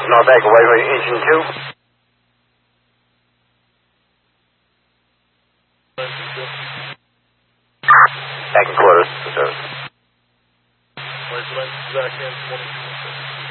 North Echo Way, engine 2. Back in quarters, service. Where's the back end?